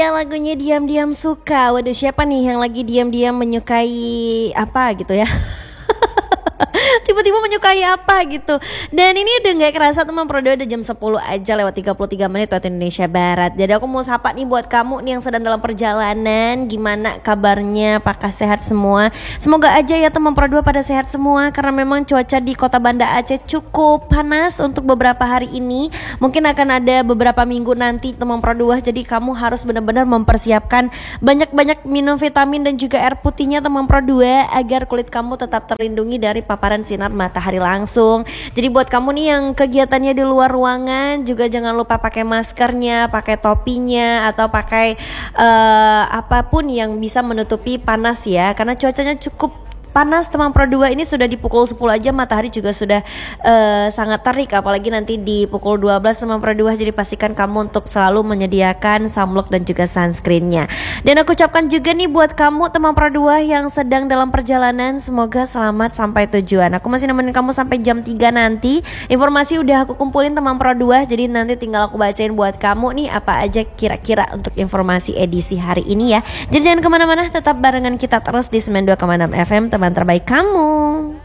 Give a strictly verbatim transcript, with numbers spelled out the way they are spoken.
Ya, lagunya Diam-Diam Suka. Waduh, siapa nih yang lagi diam-diam menyukai apa gitu ya? Tiba-tiba menyukai apa gitu. Dan ini udah gak kerasa teman Prodo, udah jam sepuluh aja lewat tiga puluh tiga menit waktu Indonesia Barat. Jadi aku mau sapa nih buat kamu nih yang sedang dalam perjalanan. Gimana kabarnya? Apakah sehat semua? Semoga aja ya teman Prodo pada sehat semua. Karena memang cuaca di kota Banda Aceh cukup panas untuk beberapa hari ini. Mungkin akan ada beberapa minggu nanti teman Prodo. Jadi kamu harus benar-benar mempersiapkan banyak-banyak minum vitamin dan juga air putihnya teman Prodo, agar kulit kamu tetap terlindungi dari paparan sinar matahari langsung. Jadi buat kamu nih yang kegiatannya di luar ruangan juga jangan lupa pakai maskernya, pakai topinya, atau pakai uh, apapun yang bisa menutupi panas ya, karena cuacanya cukup panas teman Pro dua. Ini sudah di pukul sepuluh aja matahari juga sudah uh, sangat terik, apalagi nanti di pukul dua belas teman Pro dua. Jadi pastikan kamu untuk selalu menyediakan sunblock dan juga sunscreennya. Dan aku ucapkan juga nih buat kamu teman Pro dua yang sedang dalam perjalanan, semoga selamat sampai tujuan. Aku masih nemenin kamu sampai jam tiga nanti. Informasi udah aku kumpulin teman Pro dua, jadi nanti tinggal aku bacain buat kamu nih apa aja kira-kira untuk informasi edisi hari ini ya. Jadi jangan kemana-mana, tetap barengan kita terus di sembilan puluh dua koma enam F M, teman terbaik kamu.